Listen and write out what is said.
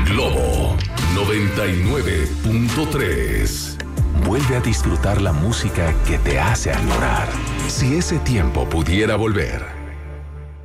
Globo 99.3. Vuelve a disfrutar la música que te hace añorar. Si ese tiempo pudiera volver.